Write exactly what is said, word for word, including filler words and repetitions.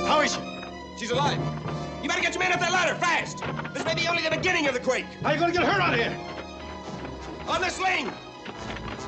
How is she? She's alive. You better get your men up that ladder, fast. This may be only the beginning of the quake. How are you going to get her out of here? On the sling.